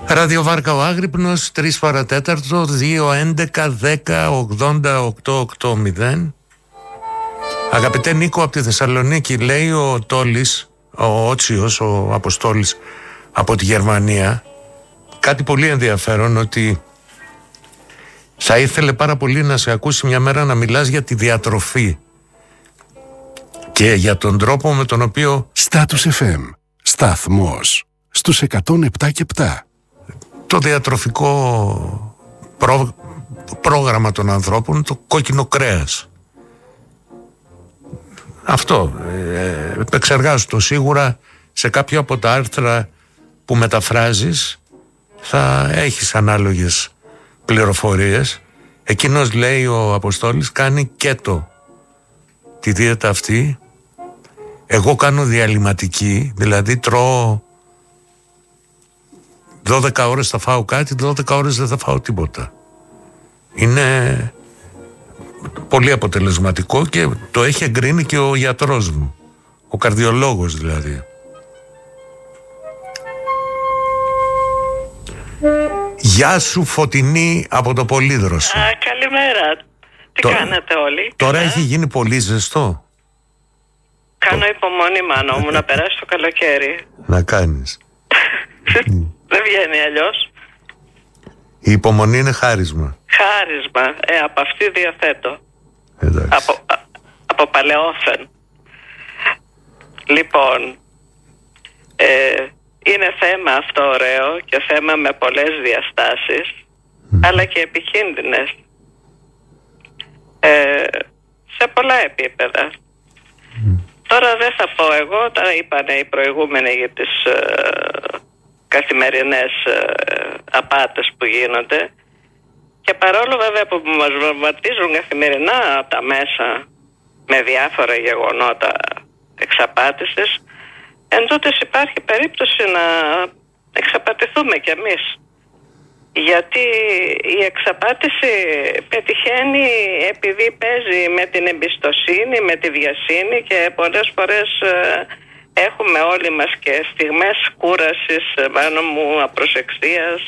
Ραδιοβάρκα ο Άγρυπνος, 3 παρατέταρτο, 2-11-10-80-880. Αγαπητέ Νίκο από τη Θεσσαλονίκη, λέει ο Τόλης, ο Ότσιος, ο Αποστόλης από τη Γερμανία, κάτι πολύ ενδιαφέρον, ότι θα ήθελε πάρα πολύ να σε ακούσει μια μέρα να μιλάς για τη διατροφή και για τον τρόπο με τον οποίο... Status FM, σταθμός στους 107,7. Το διατροφικό πρόγραμμα των ανθρώπων, το κόκκινο κρέας. Αυτό επεξεργάζω το σίγουρα σε κάποιο από τα άρθρα που μεταφράζεις, θα έχεις ανάλογες πληροφορίες. Εκείνος, λέει ο Αποστόλης, κάνει κέτο τη δίαιτα αυτή. Εγώ κάνω διαλυματική, δηλαδή τρώω 12 ώρες θα φάω κάτι, 12 ώρες δεν θα φάω τίποτα. Είναι πολύ αποτελεσματικό και το έχει εγκρίνει και ο γιατρός μου, ο καρδιολόγος δηλαδή. Γεια σου Φωτεινή από το Πολύδροσο. Καλημέρα. Τι κάνετε όλοι? Τώρα έχει γίνει πολύ ζεστό. Κάνω υπομονή, μάνο μου, να περάσει το καλοκαίρι. Να κάνεις. Δεν βγαίνει αλλιώς. Η υπομονή είναι χάρισμα. Χάρισμα. Από αυτή διαθέτω. Από παλαιόφεν. Λοιπόν, είναι θέμα αυτό ωραίο και θέμα με πολλές διαστάσεις, αλλά και επικίνδυνες. Σε πολλά επίπεδα. Τώρα δεν θα πω εγώ, τα είπανε οι προηγούμενοι για τις καθημερινές απάτες που γίνονται, και παρόλο βέβαια που μας βομβαρδίζουν καθημερινά τα μέσα με διάφορα γεγονότα εξαπάτησης, εν τούτης υπάρχει περίπτωση να εξαπατηθούμε κι εμείς, γιατί η εξαπάτηση πετυχαίνει επειδή παίζει με την εμπιστοσύνη, με τη βιασύνη, και πολλές φορές έχουμε όλοι μας και στιγμές κούρασης, πάνω μου, απροσεξίας.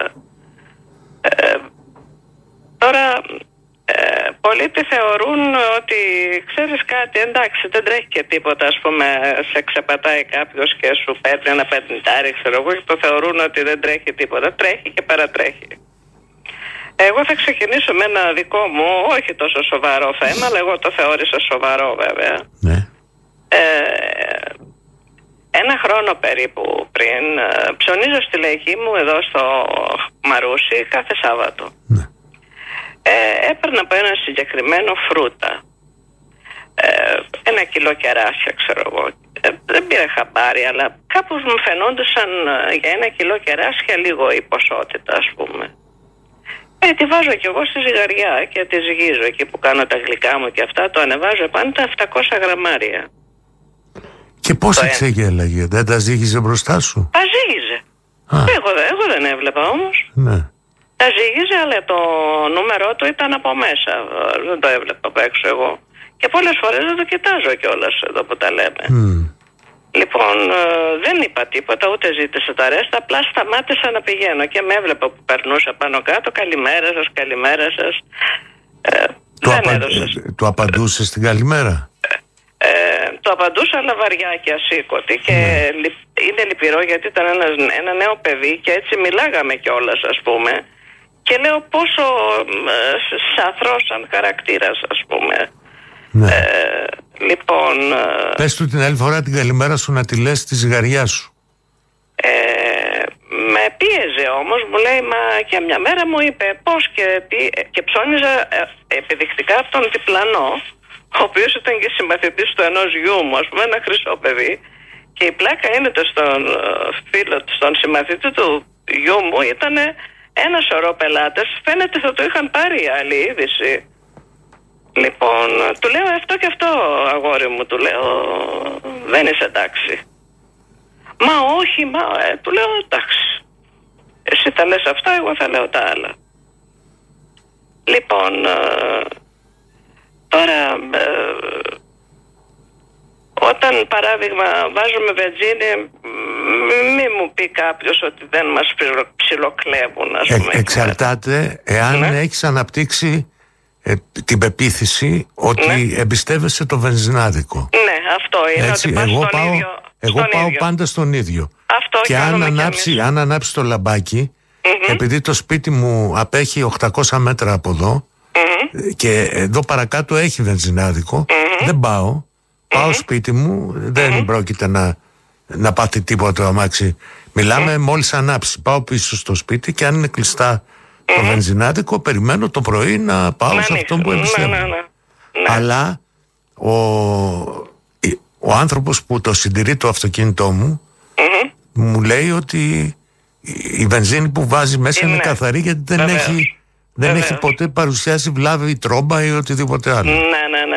Τώρα πολλοί τη θεωρούν ότι, ξέρεις κάτι, εντάξει, δεν τρέχει και τίποτα, ας πούμε, σε ξεπατάει κάποιος και σου παίρνει ένα πεντάρι, ξέρω εγώ, και το θεωρούν ότι δεν τρέχει τίποτα. Τρέχει και παρατρέχει. Εγώ θα ξεκινήσω με ένα δικό μου, όχι τόσο σοβαρό θέμα, αλλά εγώ το θεώρησα σοβαρό βέβαια. Ναι. Ένα χρόνο περίπου πριν, ψωνίζω στη λαϊκή μου εδώ στο Μαρούσι κάθε Σάββατο. Ναι. Έπαιρνα από ένα συγκεκριμένο φρούτα, 1 κιλό κεράσια, ξέρω εγώ. Δεν πήρα χαμπάρι, αλλά κάπως μου φαινόντουσαν για 1 κιλό κεράσια λίγο η ποσότητα, ας πούμε. Τη βάζω κι εγώ στη ζυγαριά και τη ζυγίζω εκεί που κάνω τα γλυκά μου και αυτά, το ανεβάζω πάνω τα 700 γραμμάρια. Και πώς εξεγέλαγε, δεν τα ζύγιζε μπροστά σου? Τα ζύγιζε. Εγώ δεν έβλεπα όμως. Ναι. Τα ζύγιζε, αλλά το νούμερό του ήταν από μέσα. Δεν το έβλεπα από έξω εγώ. Και πολλές φορές δεν το κοιτάζω κιόλας εδώ που τα λέμε. Λοιπόν, δεν είπα τίποτα, ούτε ζήτησα τα ρέστα. Απλά σταμάτησα να πηγαίνω και με έβλεπα που περνούσα πάνω κάτω. Καλημέρα σας, καλημέρα σας. Του απαντούσε στην καλημέρα? Το απαντούσα, αλλά βαριά και ασήκωτη. Και είναι λυπηρό, γιατί ήταν ένα νέο παιδί και έτσι μιλάγαμε κιόλας, ας πούμε. Και λέω πόσο σαθρός σαν χαρακτήρας, ας πούμε. Ναι. Λοιπόν... Πες του την άλλη φορά την καλημέρα σου να τη λες στη ζυγαριά σου. Με πίεζε όμως, μου λέει, μα και μια μέρα μου είπε πώς και τι, και ψώνιζα επιδεικτικά από τον διπλανό, ο οποίος ήταν και συμμαθητής του ενός γιού μου, ας πούμε, ένα χρυσό παιδί. Και η πλάκα είναι ότι στον συμμαθητή του γιού μου ήταν ένα σωρό πελάτες. Φαίνεται θα το είχαν πάρει η άλλη είδηση. Λοιπόν, του λέω αυτό και αυτό, αγόρι μου, του λέω, δεν είσαι εντάξει? Μα όχι, του λέω, εντάξει, εσύ θα λες αυτά, εγώ θα λέω τα άλλα. Λοιπόν, τώρα Όταν παράδειγμα βάζουμε βενζίνη, μη μου πει κάποιος ότι δεν μας ψιλοκλέβουν, ας πούμε. Εξαρτάται εάν έχεις αναπτύξει την πεποίθηση ότι εμπιστεύεσαι το βενζινάδικο. Ναι, αυτό είναι. Έτσι, ότι εγώ πάω πάντα στον ίδιο. Αυτό και αν ανάψει το λαμπάκι, επειδή το σπίτι μου απέχει 800 μέτρα από εδώ και εδώ παρακάτω έχει βενζινάδικο, δεν πάω. Πάω σπίτι μου, δεν πρόκειται να πάθει τίποτα το αμάξι. Μιλάμε μόλις ανάψει. Πάω πίσω στο σπίτι και αν είναι κλειστά το βενζινάδικο, περιμένω το πρωί να πάω σε αυτό που εμπιστεύομαι. Ναι. Αλλά ο άνθρωπος που το συντηρεί το αυτοκίνητό μου μου λέει ότι η βενζίνη που βάζει μέσα είναι καθαρή, γιατί δεν έχει ποτέ παρουσιάσει βλάβη ή τρόμπα ή οτιδήποτε άλλο. Ναι.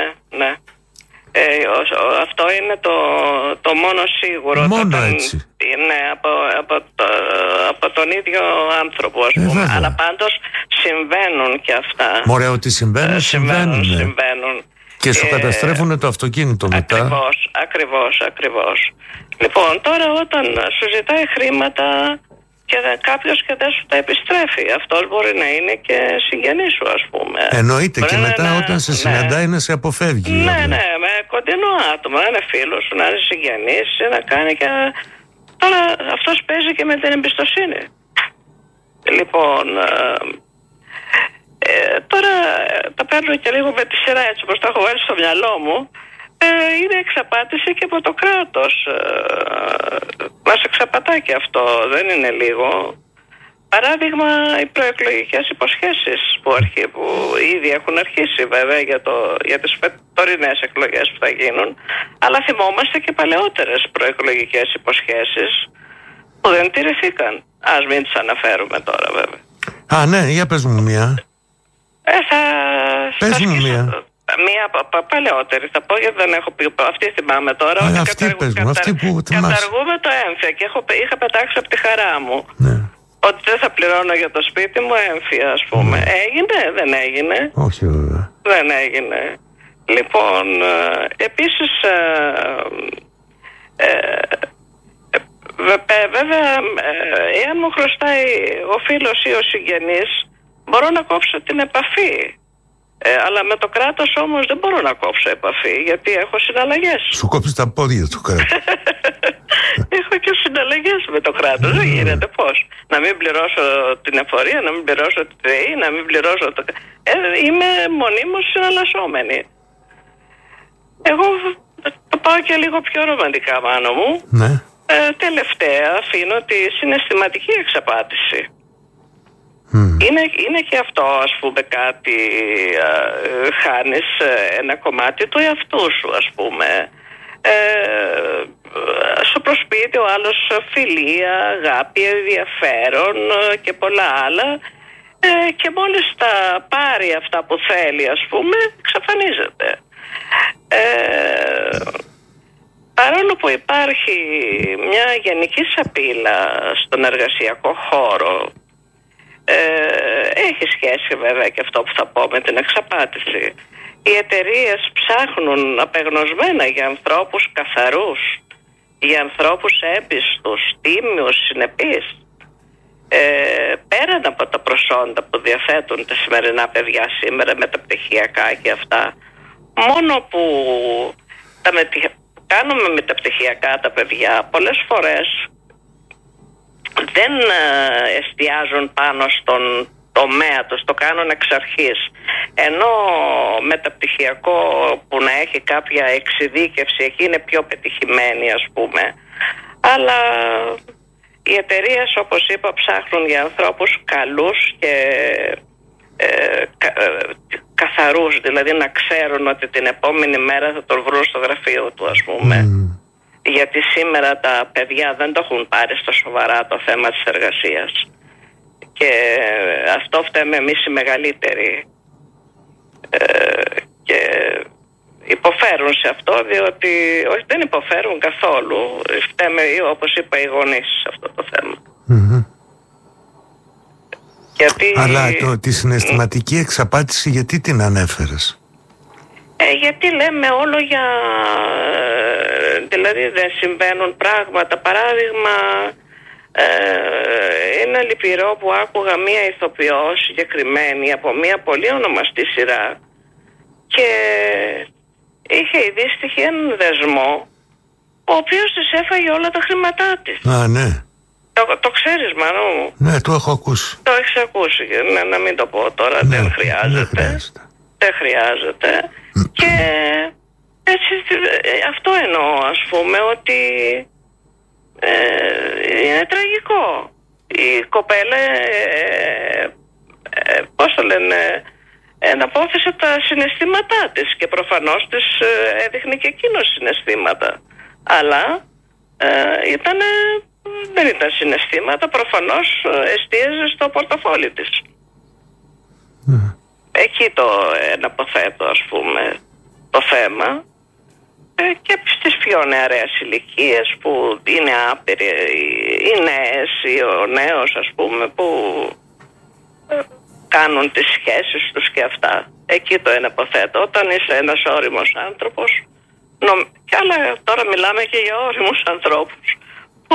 Αυτό είναι το μόνο σίγουρο. Μόνο έτσι. Ναι, από τον ίδιο άνθρωπο, ας πούμε. Αλλά πάντως συμβαίνουν και αυτά. Μωρέ, ότι συμβαίνουν. Και σου καταστρέφουν το αυτοκίνητο μετά. Ακριβώς. Λοιπόν, τώρα όταν σου ζητάει χρήματα και κάποιος και δεν σου τα επιστρέφει, αυτός μπορεί να είναι και συγγενής σου, ας πούμε. Εννοείται, και μετά όταν σε συναντάει να σε αποφεύγει. Ναι, με κοντινό άτομο, να είναι φίλος σου, να είναι συγγενής, να κάνει και... Τώρα αυτός παίζει και με την εμπιστοσύνη. Λοιπόν, τώρα τα παίρνω και λίγο με τη σειρά, έτσι όπως τα έχω βάλει στο μυαλό μου. Είναι εξαπάτηση και από το κράτος. Μας εξαπατά και αυτό, δεν είναι λίγο. Παράδειγμα, οι προεκλογικές υποσχέσεις που ήδη έχουν αρχίσει βέβαια για τις τωρινές εκλογές που θα γίνουν, αλλά θυμόμαστε και παλαιότερες προεκλογικές υποσχέσεις που δεν τηρηθήκαν. Ας μην τις αναφέρουμε τώρα βέβαια. Α, ναι, για πες μου μία. Πες μου μία. Μία παλαιότερη θα πω, γιατί δεν έχω πει. Αυτή θυμάμαι τώρα. Αυτή πες μου, αυτή που θυμάσαι. Καταργούμε το έμφυα και είχα πετάξει από τη χαρά μου. Ναι. Ότι δεν θα πληρώνω για το σπίτι μου έμφυα, ας πούμε. Έγινε, δεν έγινε. Όχι βέβαια. Δεν έγινε. Λοιπόν, επίσης βέβαια εάν μου χρωστάει ο φίλος ή ο συγγενής, μπορώ να κόψω την επαφή. Αλλά με το κράτος όμως δεν μπορώ να κόψω επαφή, γιατί έχω συναλλαγές. Σου κόψει τα πόδια του κράτους. Έχω και συναλλαγές με το κράτος. Δεν γίνεται, πώς. Να μην πληρώσω την εφορία, να μην πληρώσω τη ΔΕΗ, να μην πληρώσω το... είμαι μονίμως συναλλασσόμενη. Εγώ το πάω και λίγο πιο ρομαντικά, Μάνο μου. Ναι. Τελευταία αφήνω τη συναισθηματική εξαπάτηση. Είναι και αυτό, ας πούμε, κάτι, χάνεις ένα κομμάτι του εαυτού σου, ας πούμε. Στο προσπίτι ο άλλος φιλία, αγάπη, ενδιαφέρον και πολλά άλλα, και μόλις τα πάρει αυτά που θέλει, ας πούμε, εξαφανίζεται. Παρόλο που υπάρχει μια γενική σαπίλα στον εργασιακό χώρο, έχει σχέση βέβαια και αυτό που θα πω με την εξαπάτηση. Οι εταιρείες ψάχνουν απεγνωσμένα για ανθρώπους καθαρούς, για ανθρώπους έμπιστους, τίμιους, συνεπείς. Πέραν από τα προσόντα που διαθέτουν τα σημερινά παιδιά σήμερα, μεταπτυχιακά και αυτά, μόνο που κάνουμε μεταπτυχιακά τα παιδιά, πολλές φορές δεν εστιάζουν πάνω στον τομέα τους, το κάνουν εξ αρχής. Ενώ μεταπτυχιακό που να έχει κάποια εξειδίκευση, εκεί είναι πιο πετυχημένη, ας πούμε. Αλλά οι εταιρείες, όπως είπα, ψάχνουν για ανθρώπους καλούς και καθαρούς, δηλαδή να ξέρουν ότι την επόμενη μέρα θα τον βρουν στο γραφείο του, ας πούμε. Γιατί σήμερα τα παιδιά δεν το έχουν πάρει στα σοβαρά το θέμα της εργασίας. Και αυτό φταίμε εμείς οι μεγαλύτεροι. Και υποφέρουν σε αυτό, διότι όχι, δεν υποφέρουν καθόλου. Φταίμε, όπως είπα, οι γονείς σε αυτό το θέμα. Γιατί... Αλλά τη συναισθηματική εξαπάτηση γιατί την ανέφερες? γιατί λέμε όλο για... δηλαδή δεν συμβαίνουν πράγματα. Παράδειγμα, είναι λυπηρό που άκουγα μία ηθοποιό συγκεκριμένη από μία πολύ ονομαστή σειρά και είχε ειδίστοιχη έναν δεσμό ο οποίος της έφαγε όλα τα χρήματά της. Α, ναι. Το ξέρεις, Μανώ μου? Ναι, το έχω ακούσει. Το έχεις ακούσει, να μην το πω τώρα, Ναι, δεν χρειάζεται. Δεν χρειάζεται. Και έτσι, αυτό εννοώ, ας πούμε, ότι είναι τραγικό. Η κοπέλα, πώς το λένε, εναπόθεσε τα συναισθήματά της και προφανώς της έδειχνε και εκείνο συναισθήματα. Αλλά δεν ήταν συναισθήματα, προφανώς εστίαζε στο πορτοφόλι της. Εκεί το εναποθέτω, ας πούμε, το θέμα. Και στις πιο νεαρές ηλικίες που είναι άπειροι οι νέες ή ο νέος, ας πούμε, που κάνουν τις σχέσεις τους και αυτά. Εκεί το εναποθέτω. Όταν είσαι ένας όριμος άνθρωπος, και άλλα τώρα μιλάμε και για όριμους ανθρώπους που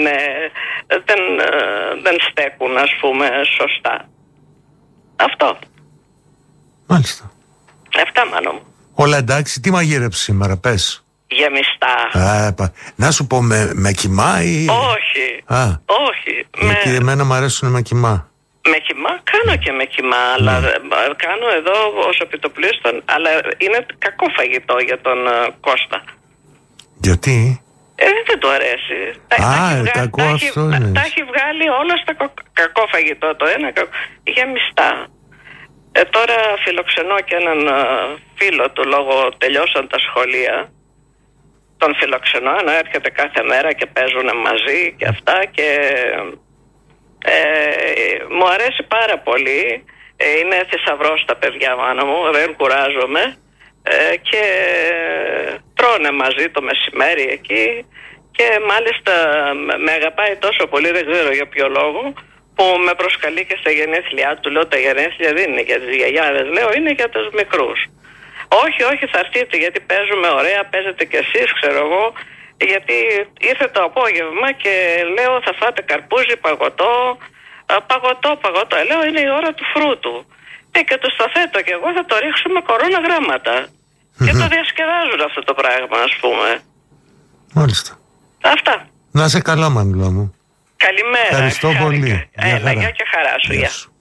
δεν στέκουν, ας πούμε, σωστά. Αυτό. Μάλιστα. Αυτά, Μάνο μου. Όλα εντάξει, τι μαγείρεψε σήμερα, πες. Γεμιστά. Να σου πω με κιμά ή... Όχι. Όχι. Γιατί εμένα μου αρέσουν με κιμά. Με κιμά, κάνω και με κιμά, αλλά κάνω εδώ ως επιτοπλίστων, αλλά είναι κακό φαγητό για τον Κώστα. Γιατί? Δεν του αρέσει. Κακό αυτό είναι. Τα έχει βγάλει όλα στα κακό φαγητό, το ένα γεμιστά. Τώρα φιλοξενώ και έναν φίλο του, λόγω τελειώσαν τα σχολεία. Τον φιλοξενώ, ενώ έρχεται κάθε μέρα και παίζουν μαζί και αυτά, και μου αρέσει πάρα πολύ. Είναι θησαυρός τα παιδιά, μάνα μου, δεν κουράζομαι, και τρώνε μαζί το μεσημέρι εκεί, και μάλιστα με αγαπάει τόσο πολύ, δεν ξέρω για ποιο λόγο, που με προσκαλεί και στα γενέθλιά του. Λέω τα γενέθλια δεν είναι για τις γιαγιάδες, λέω είναι για τους μικρούς. Όχι, θα έρθετε γιατί παίζουμε ωραία, παίζετε κι εσείς, ξέρω εγώ, γιατί ήρθε το απόγευμα και λέω θα φάτε καρπούζι, παγωτό. Λέω είναι η ώρα του φρούτου. Και τους το θέτω και εγώ, θα το ρίξω με κορώνα γράμματα. Και το διασκεδάζουν αυτό το πράγμα, ας πούμε. Μάλιστα. Αυτά. Να είσαι καλά, Μανουλά μου. Καλημέρα. Ευχαριστώ πολύ. Έλα, γεια και χαρά σου. Γεια.